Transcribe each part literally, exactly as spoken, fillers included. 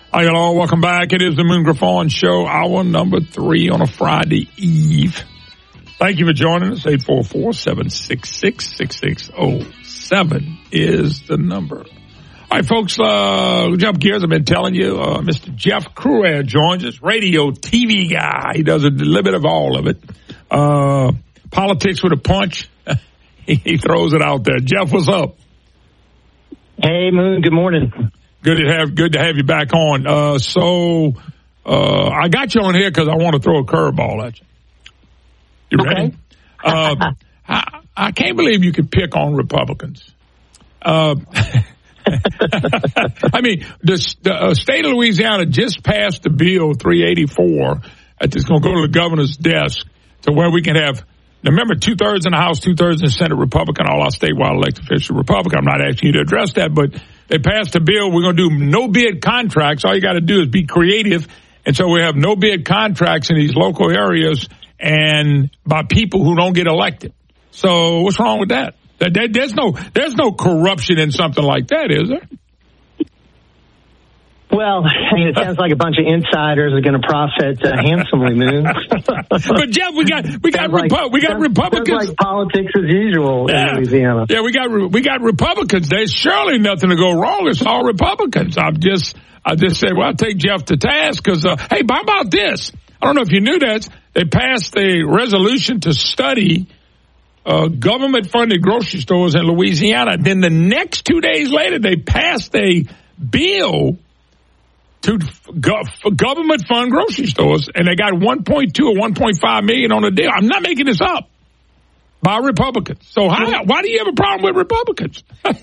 Hi, hello. Welcome back. It is the Moon Griffon Show, hour number three on a Friday eve. Thank you for joining us. eight four four, seven six six, six six zero seven is the number. All right, folks, uh, jump gears. I've been telling you, uh, Mister Jeff Crouere joins us, radio, T V guy. He does a little bit of all of it. Uh, politics with a punch. He throws it out there. Jeff, what's up? Hey, Moon. Good morning. Good to have good to have you back on. Uh, so uh, I got you on here because I want to throw a curveball at you. You ready? Okay. uh, I, I can't believe you could pick on Republicans. Uh, I mean, the, the uh, state of Louisiana just passed the bill three eighty-four that's going to go to the governor's desk to where we can have. Now, remember, two-thirds in the House, two-thirds in the Senate Republican, all our statewide elected officials Republican. I'm not asking you to address that, but they passed a bill. We're going to do no-bid contracts. All you got to do is be creative. And so we have no-bid contracts in these local areas and by people who don't get elected. So what's wrong with that? that, that there's no there's no corruption in something like that, is there? Well, I mean, it sounds like a bunch of insiders are going to profit uh, handsomely, Moon. But Jeff, we got we got like, Repu- we got sounds, Republicans. sounds like politics as usual yeah. in Louisiana. Yeah, we got we got Republicans. There's surely nothing to go wrong. It's all Republicans. I'm just I just said, well, I'll take Jeff to task because uh, hey, how about this? I don't know if you knew that they passed a resolution to study uh, government-funded grocery stores in Louisiana. Then the next two days later, they passed a bill to go, government fund grocery stores, and they got one point two or one point five million on the deal. I'm not making this up. By Republicans. So how, why do you have a problem with Republicans?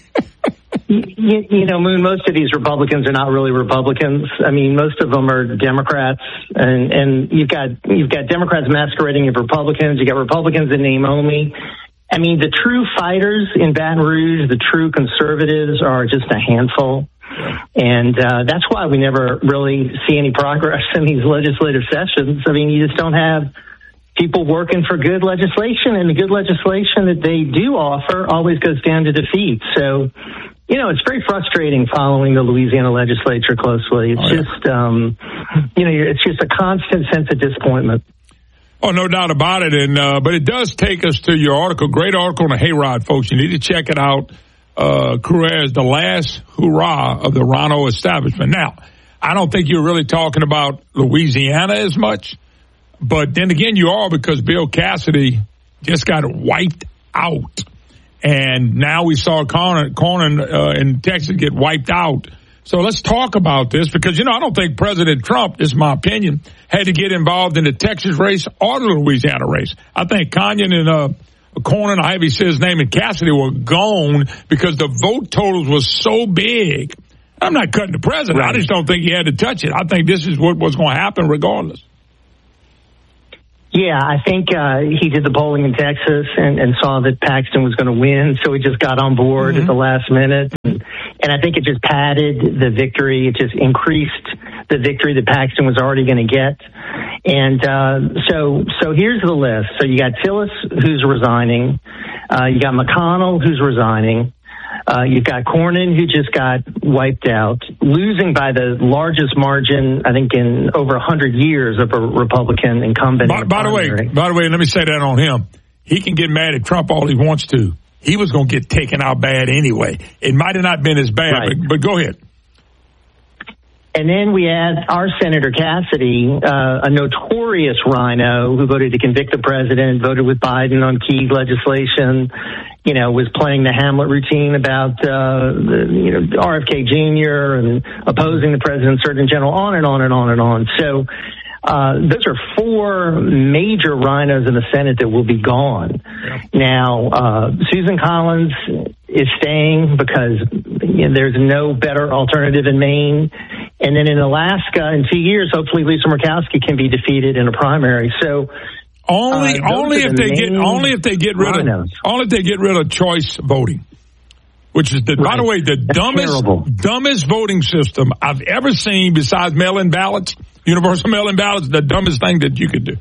you, you know, Moon, most of these Republicans are not really Republicans. I mean, most of them are Democrats, and, and you've got you've got Democrats masquerading as Republicans. You got Republicans in name only. I mean, the true fighters in Baton Rouge, the true conservatives, are just a handful. And uh, that's why we never really see any progress in these legislative sessions. I mean, you just don't have people working for good legislation, and the good legislation that they do offer always goes down to defeat. So, you know, it's very frustrating following the Louisiana legislature closely. It's oh, yeah. just, um, you know, it's just a constant sense of disappointment. Oh, no doubt about it. And uh, but it does take us to your article. Great article on the Hayride, folks. You need to check it out. Uh, Crouere is the last hurrah of the Rhino establishment. Now, I don't think you're really talking about Louisiana as much, but then again, you are, because Bill Cassidy just got wiped out. And now we saw Cornyn, Cornyn uh, in Texas get wiped out. So let's talk about this, because, you know, I don't think President Trump, this is my opinion, had to get involved in the Texas race or the Louisiana race. I think Cornyn and uh, Cornyn, I have he said his name, and Cassidy were gone because the vote totals was so big. I'm not cutting the president. Right. I just don't think he had to touch it. I think this is what was going to happen regardless. Yeah, I think uh, he did the polling in Texas and, and saw that Paxton was going to win, so he just got on board mm-hmm. at the last minute. And, and I think it just padded the victory. It just increased the victory that Paxton was already going to get. And uh, so so here's the list. So you got Tillis, who's resigning. Uh, you got McConnell, who's resigning. Uh, you've got Cornyn, who just got wiped out, losing by the largest margin, I think, in over one hundred years of a Republican incumbent. By, by the way, by the way, let me say that on him. He can get mad at Trump all he wants to. He was going to get taken out bad anyway. It might have not been as bad, right. but, but go ahead. And then we had our Senator Cassidy, uh, a notorious rhino who voted to convict the president, voted with Biden on key legislation, you know, was playing the Hamlet routine about, uh, the, you know, R F K Junior and opposing the president, Surgeon General, on and on and on and on. So uh, those are four major rhinos in the Senate that will be gone. Yeah. Now, uh, Susan Collins is staying because you know, there's no better alternative in Maine. And then in Alaska, in two years, hopefully Lisa Murkowski can be defeated in a primary. So only, uh, only if the they get, only if they get rid rhinos. of, only if they get rid of choice voting, which is the, right. by the way, the That's dumbest, terrible. dumbest voting system I've ever seen besides mail-in ballots, universal mail-in ballots, the dumbest thing that you could do.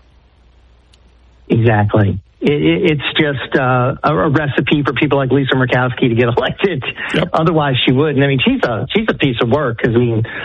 Exactly. It, it's just uh, a, a recipe for people like Lisa Murkowski to get elected. Yep. Otherwise, she wouldn't. I mean, she's a she's a piece of work because I mean, she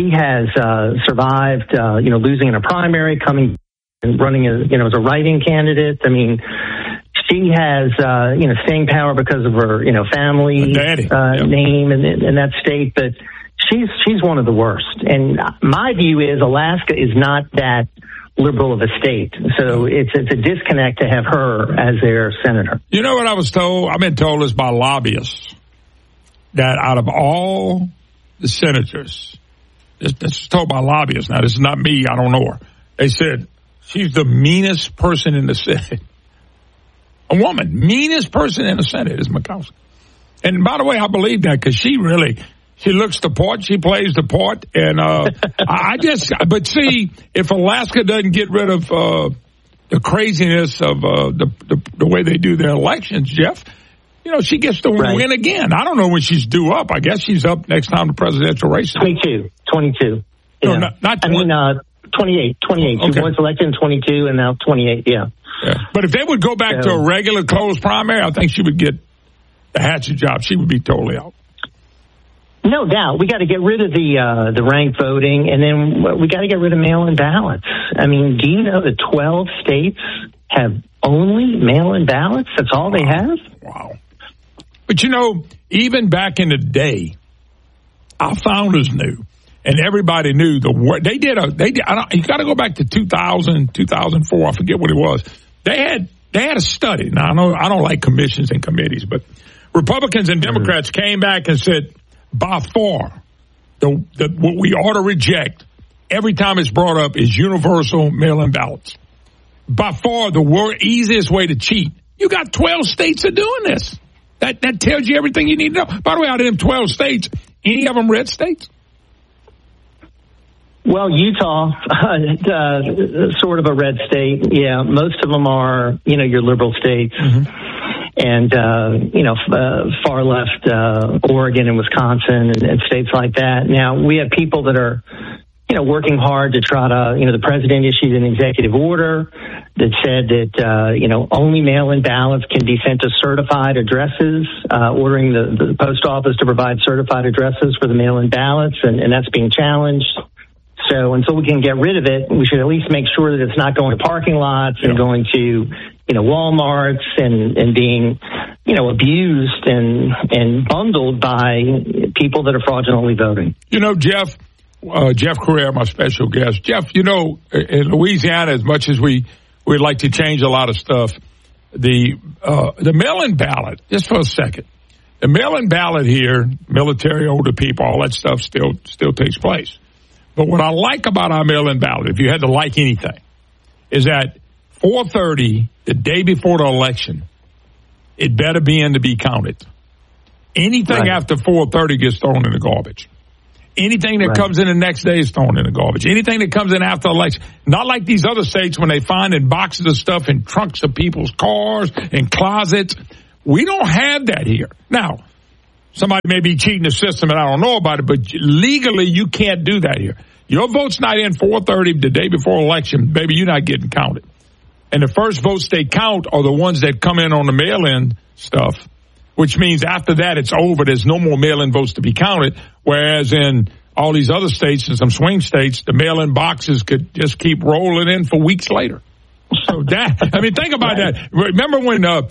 she has uh, survived, uh, you know, losing in a primary, coming and running, as, you know, as a write-in candidate. I mean, she has, uh, you know, staying power because of her, you know, family uh, yep. name in, in that state. But she's she's one of the worst. And my view is Alaska is not that liberal of a state. So it's it's a disconnect to have her as their senator. You know what I was told? I've been told this by lobbyists, that out of all the senators, this, this is told by lobbyists. Now, this is not me. I don't know her. They said she's the meanest person in the Senate. A woman, meanest person in the Senate is Murkowski. And by the way, I believe that because she really, she looks the part, she plays the part. And uh, I just, but see, if Alaska doesn't get rid of uh, the craziness of uh, the, the the way they do their elections, Jeff, you know, she gets to right. win again. I don't know when she's due up. I guess she's up next time the presidential race. twenty-two. twenty-two. Yeah. No, not, not I mean, uh, twenty-eight. twenty-eight. She okay. was elected in twenty-two and now twenty-eight, yeah. Yeah. But if they would go back so, to a regular closed primary, I think she would get the hatchet job. She would be totally out. No doubt. We got to get rid of the uh, the ranked voting, and then we got to get rid of mail-in ballots. I mean, do you know that twelve states have only mail-in ballots? That's all they have? Wow. But, you know, even back in the day, our founders knew, and everybody knew the word. They did a, they did, I don't, you got to go back to two thousand, two thousand four, I forget what it was. They had, they had a study. Now, I know I don't like commissions and committees, but Republicans and Democrats mm-hmm. came back and said, by far, the, the, what we ought to reject every time it's brought up is universal mail-in ballots. By far, the wor- easiest way to cheat. You got twelve states that are doing this. That that tells you everything you need to know. By the way, out of them twelve states, any of them red states? Well, Utah, uh, sort of a red state. Yeah, most of them are, you know, your liberal states. Mm-hmm. And, uh, you know, uh, far left uh, Oregon and Wisconsin and, and states like that. Now, we have people that are, you know, working hard to try to, you know, the president issued an executive order that said that, uh, you know, only mail-in ballots can be sent to certified addresses, uh, ordering the, the post office to provide certified addresses for the mail-in ballots, and, and that's being challenged. So until we can get rid of it, we should at least make sure that it's not going to parking lots and going to, you know, Walmarts and, and being, you know, abused and, and bundled by people that are fraudulently voting. You know, Jeff, uh, Jeff Crouere, my special guest. Jeff, you know, in Louisiana, as much as we, we'd like to change a lot of stuff, the, uh, the mail-in ballot, just for a second, the mail-in ballot here, military, older people, all that stuff still, still takes place. But what I like about our mail-in ballot, if you had to like anything, is that four thirty, the day before the election, it better be in to be counted. Anything right. after four thirty gets thrown in the garbage. Anything that right. comes in the next day is thrown in the garbage. Anything that comes in after election. Not like these other states when they find in boxes of stuff in trunks of people's cars, in closets. We don't have that here. Now, somebody may be cheating the system and I don't know about it, but legally you can't do that here. Your vote's not in four thirty the day before election, baby, you're not getting counted. And the first votes they count are the ones that come in on the mail-in stuff, which means after that it's over. There's no more mail-in votes to be counted, whereas in all these other states and some swing states, the mail-in boxes could just keep rolling in for weeks later. So that, I mean, think about right. that. Remember when uh,